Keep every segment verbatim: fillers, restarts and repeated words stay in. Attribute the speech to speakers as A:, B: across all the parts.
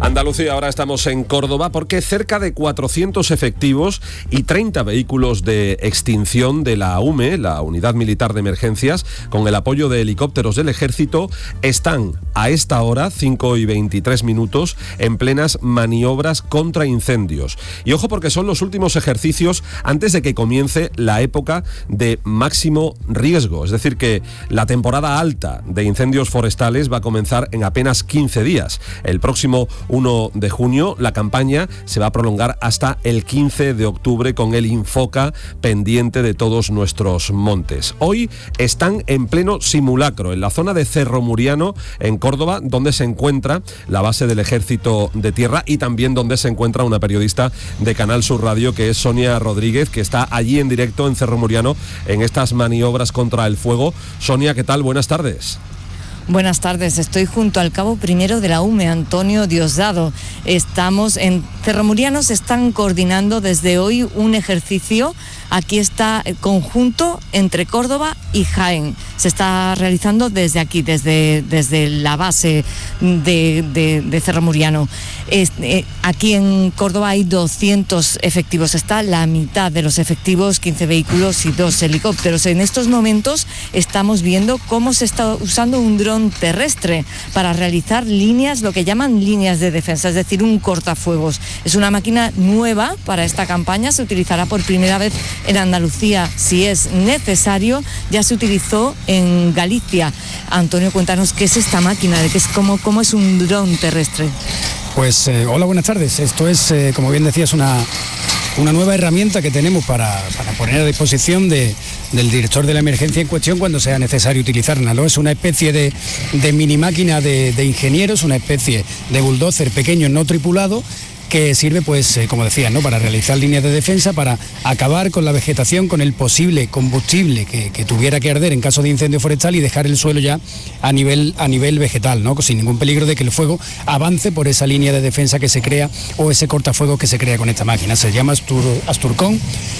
A: Andalucía, ahora estamos en Córdoba porque cerca de cuatrocientos efectivos y treinta vehículos de extinción de la U M E, la Unidad Militar de Emergencias, con el apoyo de helicópteros del Ejército, están a esta hora, cinco y veintitrés minutos, en plenas maniobras contra incendios. Y ojo, porque son los últimos ejercicios antes de que comience la época de máximo riesgo. Es decir, que la temporada alta de incendios forestales va a comenzar en apenas quince días. El próximo uno de junio, la campaña se va a prolongar hasta el quince de octubre con el Infoca pendiente de todos nuestros montes. Hoy están en pleno simulacro en la zona de Cerro Muriano, en Córdoba, donde se encuentra la base del Ejército de Tierra y también donde se encuentra una periodista de Canal Sur Radio, que es Sonia Rodríguez, que está allí en directo en Cerro Muriano en estas maniobras contra el fuego. Sonia, ¿qué tal? Buenas tardes.
B: Buenas tardes, estoy junto al cabo primero de la U M E, Antonio Diosdado. Estamos en Cerro Muriano, se están coordinando desde hoy un ejercicio. Aquí está el conjunto entre Córdoba y Jaén. Se está realizando desde aquí, desde, desde la base de, de, de Cerro Muriano. Es, eh, aquí en Córdoba hay doscientos efectivos. Está la mitad de los efectivos, quince vehículos y dos helicópteros. En estos momentos estamos viendo cómo se está usando un dron terrestre para realizar líneas, lo que llaman líneas de defensa, es decir, un cortafuegos. Es una máquina nueva para esta campaña, se utilizará por primera vez en Andalucía si es necesario, ya se utilizó en Galicia. Antonio, cuéntanos qué es esta máquina, de qué es, cómo, cómo es un dron terrestre.
C: Pues eh, hola, buenas tardes. Esto es, eh, como bien decías, una, una nueva herramienta que tenemos para, para poner a disposición de, del director de la emergencia en cuestión cuando sea necesario utilizarla, ¿no? Es una especie de, de mini máquina de, de ingenieros, una especie de bulldozer pequeño no tripulado, que sirve, pues, eh, como decía, ¿no?, para realizar líneas de defensa, para acabar con la vegetación, con el posible combustible que, que tuviera que arder en caso de incendio forestal y dejar el suelo ya a nivel, a nivel vegetal, ¿no?, sin ningún peligro de que el fuego avance por esa línea de defensa que se crea o ese cortafuegos que se crea con esta máquina. Se llama Astur, Asturcon.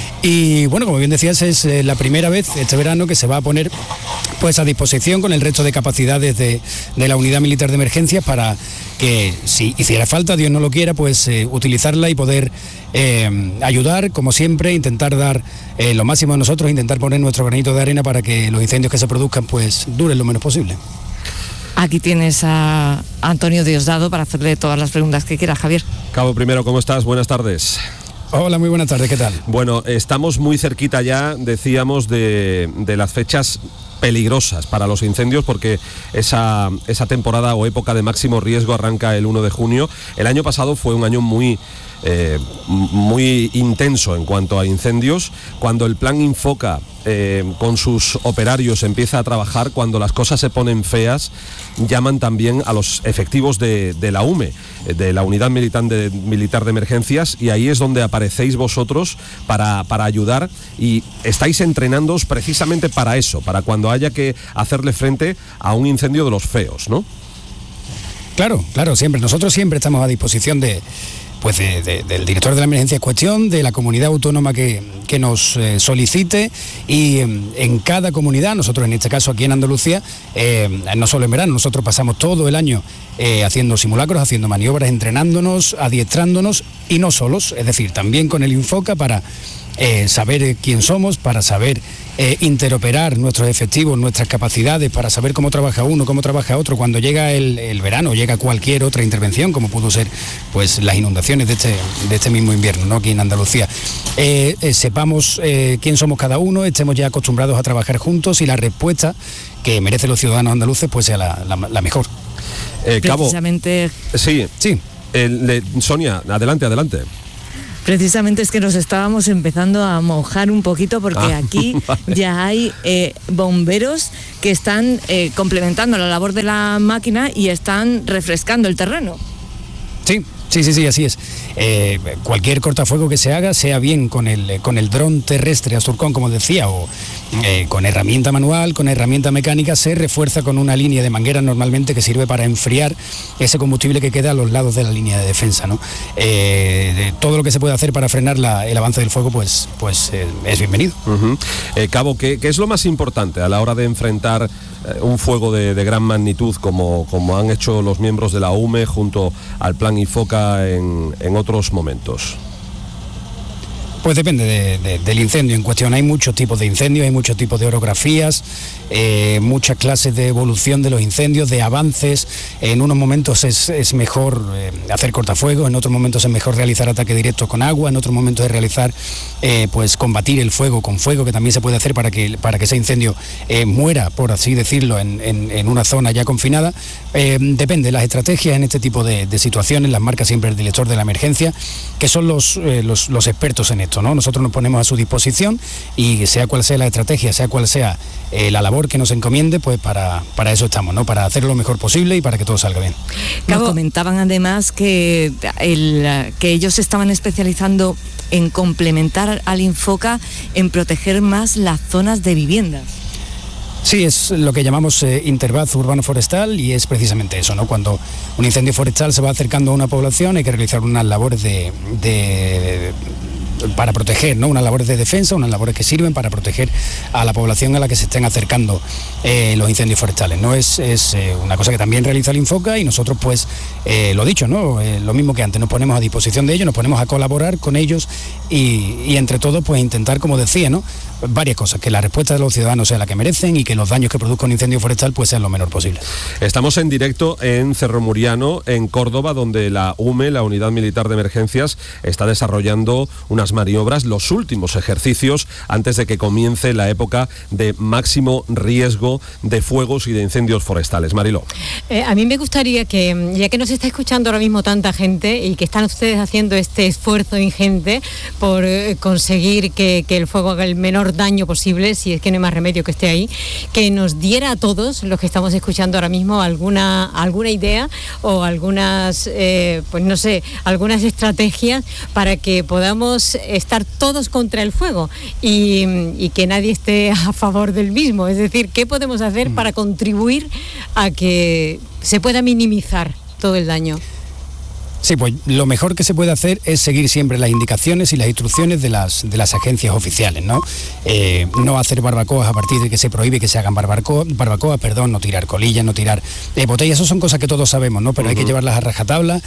C: Y bueno, como bien decías, es eh, la primera vez este verano que se va a poner, pues, a disposición con el resto de capacidades de, de la Unidad Militar de Emergencias para que, si hiciera falta, Dios no lo quiera, pues eh, utilizarla y poder eh, ayudar, como siempre, intentar dar eh, lo máximo de nosotros, intentar poner nuestro granito de arena para que los incendios que se produzcan pues duren lo menos posible.
B: Aquí tienes a Antonio Diosdado para hacerle todas las preguntas que quieras, Javier.
A: Cabo primero, ¿cómo estás? Buenas tardes.
C: Hola, muy buenas tardes, ¿qué tal?
A: Bueno, estamos muy cerquita ya, decíamos, de, de las fechas peligrosas para los incendios, porque esa, esa temporada o época de máximo riesgo arranca el uno de junio. El año pasado fue un año muy, eh, muy intenso en cuanto a incendios. Cuando el plan Infoca eh, con sus operarios empieza a trabajar, cuando las cosas se ponen feas, llaman también a los efectivos de, de la U M E, de la Unidad Militar de, Militar de Emergencias, y ahí es donde aparecéis vosotros para, para ayudar, y estáis entrenándoos precisamente para eso, para cuando haya que hacerle frente a un incendio de los feos, ¿no?
C: Claro, claro, siempre. Nosotros siempre estamos a disposición de, pues de, de, del director de la emergencia en cuestión, de la comunidad autónoma que, que nos eh, solicite, y eh, en cada comunidad, nosotros en este caso aquí en Andalucía, eh, no solo en verano, nosotros pasamos todo el año eh, haciendo simulacros, haciendo maniobras, entrenándonos, adiestrándonos, y no solos, es decir, también con el Infoca para eh, saber quién somos, para saber Eh, interoperar nuestros efectivos, nuestras capacidades, para saber cómo trabaja uno, cómo trabaja otro. Cuando llega el, el verano, llega cualquier otra intervención, como pudo ser, pues, las inundaciones de este, de este mismo invierno, ¿no?, aquí en Andalucía. Eh, eh, sepamos eh, quién somos cada uno, estemos ya acostumbrados a trabajar juntos, y la respuesta que merecen los ciudadanos andaluces pues sea la, la, la mejor.
A: Eh, Cabo,
B: Precisamente...
A: Sí,
C: sí.
A: Eh, le, Sonia, adelante, adelante.
B: Precisamente es que nos estábamos empezando a mojar un poquito, porque ah, aquí vale. ya hay eh, bomberos que están eh, complementando la labor de la máquina y están refrescando el terreno.
C: Sí, sí, sí, sí, así es. eh, cualquier cortafuego que se haga, sea bien con el, con el dron terrestre Azurcon, como decía, o eh, con herramienta manual, con herramienta mecánica, se refuerza con una línea de manguera normalmente que sirve para enfriar ese combustible que queda a los lados de la línea de defensa, ¿no? Eh, de todo lo que se puede hacer para frenar la, el avance del fuego, pues, pues eh, es bienvenido.
A: Uh-huh. eh, Cabo, ¿qué, ¿qué es lo más importante a la hora de enfrentar eh, un fuego de, de gran magnitud como, como han hecho los miembros de la U M E junto al Plan IFOCA en, en otros momentos?
C: Pues depende de, de, del incendio en cuestión. Hay muchos tipos de incendios, hay muchos tipos de orografías, eh, muchas clases de evolución de los incendios, de avances. En unos momentos es, es mejor eh, hacer cortafuegos, en otros momentos es mejor realizar ataque directo con agua, en otros momentos es realizar, eh, pues combatir el fuego con fuego, que también se puede hacer para que, para que ese incendio eh, muera, por así decirlo, en, en, en una zona ya confinada. Eh, depende de las estrategias en este tipo de, de situaciones, las marca siempre el director de la emergencia, que son los, eh, los, los expertos en esto. ¿No? Nosotros nos ponemos a su disposición y sea cual sea la estrategia, sea cual sea eh, la labor que nos encomiende, pues para, para eso estamos, ¿no? Para hacer lo mejor posible y para que todo salga bien.
B: Nos comentaban además que, el, que ellos estaban especializando en complementar al INFOCA en proteger más las zonas de viviendas.
C: Sí, es lo que llamamos eh, intervaz urbano forestal y es precisamente eso, ¿no? Cuando un incendio forestal se va acercando a una población hay que realizar unas labores de, de para proteger, ¿no? Unas labores de defensa, unas labores que sirven para proteger a la población a la que se estén acercando eh, los incendios forestales, ¿no? Es, es eh, una cosa que también realiza el INFOCA y nosotros, pues, eh, lo dicho, ¿no? Eh, lo mismo que antes, nos ponemos a disposición de ellos, nos ponemos a colaborar con ellos y, y entre todos, pues, intentar, como decía, ¿no? Varias cosas, que la respuesta de los ciudadanos sea la que merecen y que los daños que produzca un incendio forestal pues sean lo menor posible.
A: Estamos en directo en Cerro Muriano, en Córdoba, donde la U M E, la Unidad Militar de Emergencias, está desarrollando unas maniobras, los últimos ejercicios antes de que comience la época de máximo riesgo de fuegos y de incendios forestales. Mariló.
D: Eh, a mí me gustaría que, ya que nos está escuchando ahora mismo tanta gente y que están ustedes haciendo este esfuerzo ingente por eh, conseguir que, que el fuego haga el menor daño posible, si es que no hay más remedio que esté ahí, que nos diera a todos los que estamos escuchando ahora mismo alguna alguna idea o algunas, eh, pues no sé, algunas estrategias para que podamos estar todos contra el fuego y, y que nadie esté a favor del mismo. Es decir, ¿qué podemos hacer para contribuir a que se pueda minimizar todo el daño?
C: Sí, pues lo mejor que se puede hacer es seguir siempre las indicaciones y las instrucciones de las, de las agencias oficiales, ¿no? Eh, no hacer barbacoas a partir de que se prohíbe que se hagan barbacoas, barbacoa, perdón, no tirar colillas, no tirar eh, botellas, eso son cosas que todos sabemos, ¿no? Pero uh-huh. hay que llevarlas a rajatabla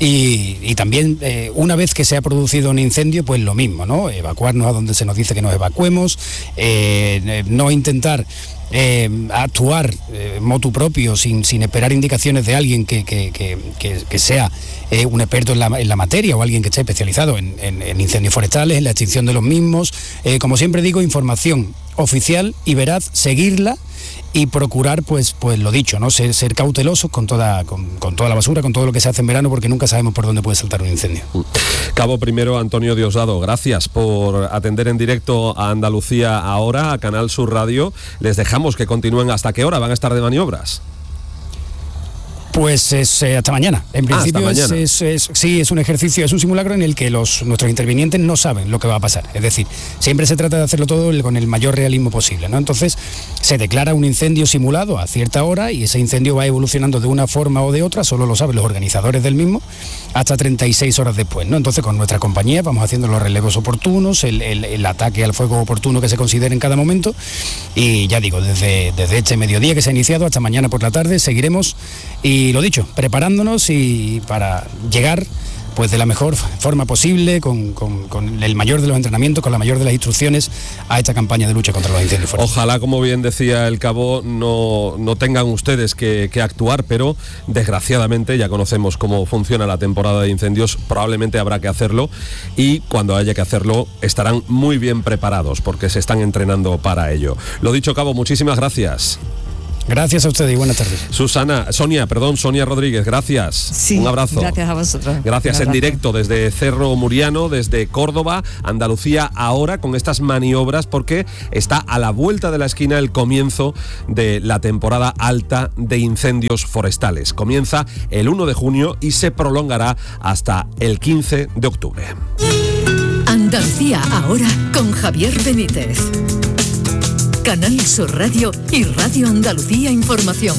C: y, y también eh, una vez que se ha producido un incendio, pues lo mismo, ¿no? Evacuarnos a donde se nos dice que nos evacuemos, eh, no intentar Eh, actuar eh, motu propio sin, sin esperar indicaciones de alguien que, que, que, que, que sea eh, un experto en la, en la materia o alguien que esté especializado en, en, en incendios forestales, en la extinción de los mismos. Eh, como siempre digo, información oficial y veraz, seguirla y procurar, pues, pues lo dicho, ¿no? Ser, ser cautelosos con toda, con, con toda la basura, con todo lo que se hace en verano, porque nunca sabemos por dónde puede saltar un incendio.
A: Cabo Primero Antonio Diosdado, gracias por atender en directo a Andalucía Ahora, a Canal Sur Radio. Les dejamos que continúen. ¿Hasta qué hora van a estar de maniobras?
C: Pues es eh, hasta mañana. En principio ah, mañana. Es, es, es, sí, es un ejercicio, es un simulacro en el que los, nuestros intervinientes no saben lo que va a pasar. Es decir, siempre se trata de hacerlo todo con el mayor realismo posible, ¿no? Entonces, se declara un incendio simulado a cierta hora y ese incendio va evolucionando de una forma o de otra, solo lo saben los organizadores del mismo, hasta treinta y seis horas después, ¿no? Entonces, con nuestra compañía vamos haciendo los relevos oportunos, el, el, el ataque al fuego oportuno que se considere en cada momento y ya digo, desde, desde este mediodía que se ha iniciado hasta mañana por la tarde seguiremos y lo dicho, preparándonos y para llegar pues de la mejor forma posible, con, con, con el mayor de los entrenamientos, con la mayor de las instrucciones a esta campaña de lucha contra los incendios forestales.
A: Ojalá, como bien decía el Cabo, no, no tengan ustedes que, que actuar, pero desgraciadamente ya conocemos cómo funciona la temporada de incendios, probablemente habrá que hacerlo y cuando haya que hacerlo estarán muy bien preparados porque se están entrenando para ello. Lo dicho, Cabo, muchísimas gracias.
C: Gracias a ustedes y buenas tardes.
A: Susana, Sonia, perdón, Sonia Rodríguez, gracias.
B: Sí,
A: un abrazo.
B: Gracias a vosotros.
A: Gracias en directo desde Cerro Muriano, desde Córdoba, Andalucía, ahora con estas maniobras porque está a la vuelta de la esquina el comienzo de la temporada alta de incendios forestales. Comienza el uno de junio y se prolongará hasta el quince de octubre.
E: Andalucía ahora con Javier Benítez. Canal Sur Radio y Radio Andalucía Información.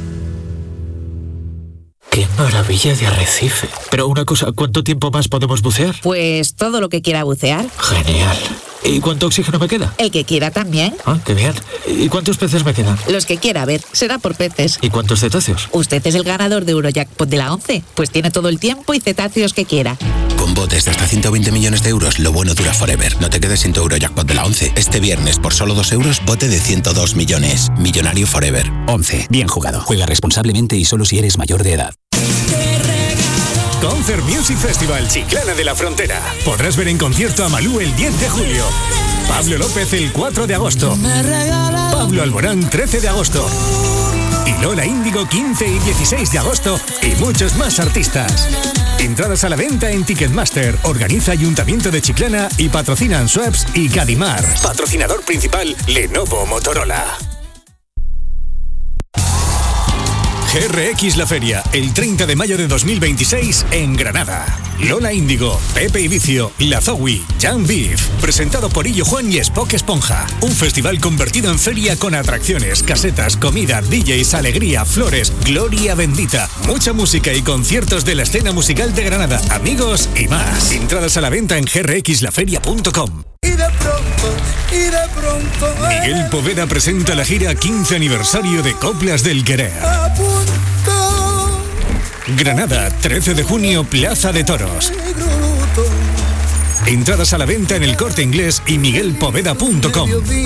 F: ¡Qué maravilla de arrecife! Pero una cosa, ¿cuánto tiempo más podemos bucear?
G: Pues todo lo que quiera bucear.
F: Genial. ¿Y cuánto oxígeno me queda?
G: El que quiera también.
F: Ah, qué bien. ¿Y cuántos peces me quedan?
G: Los que quiera, a ver, será por peces.
F: ¿Y cuántos cetáceos?
G: Usted es el ganador de Eurojackpot de la once, pues tiene todo el tiempo y cetáceos que quiera.
H: Con botes de hasta ciento veinte millones de euros, lo bueno dura forever. No te quedes sin tu Eurojackpot de la once. Este viernes, por solo dos euros, bote de ciento dos millones. Millonario forever.
I: once. Bien jugado. Juega responsablemente y solo si eres mayor de edad.
J: Concert Music Festival Chiclana de la Frontera. Podrás ver en concierto a Malú el diez de julio. Pablo López el cuatro de agosto. Pablo Alborán trece de agosto. Y Lola Índigo quince y dieciséis de agosto. Y muchos más artistas. Entradas a la venta en Ticketmaster. Organiza Ayuntamiento de Chiclana y patrocinan Schweppes y Cadimar. Patrocinador principal Lenovo Motorola. G R X La Feria, el treinta de mayo de dos mil veintiséis en Granada. Lola Índigo, Pepe y Vicio, La Zowie, Jan Beef, presentado por Illo Juan y Spock Esponja. Un festival convertido en feria con atracciones, casetas, comida, D Js, alegría, flores, gloria bendita, mucha música y conciertos de la escena musical de Granada, amigos y más. Entradas a la venta en g r x la feria punto com.
K: Y de pronto, y de pronto
J: Miguel Poveda presenta la gira quince aniversario de Coplas del Querer. Granada, trece de junio, Plaza de Toros. Entradas a la venta en El Corte Inglés y miguel poveda punto com.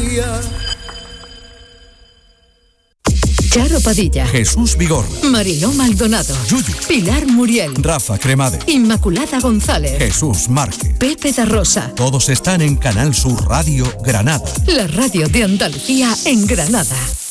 E: Charo Padilla,
L: Jesús Vigor,
E: Mariló Maldonado,
L: Yuyu,
E: Pilar Muriel,
L: Rafa Cremade,
E: Inmaculada González,
L: Jesús Márquez,
E: Pepe da Rosa.
L: Todos están en Canal Sur Radio Granada.
E: La radio de Andalucía en Granada.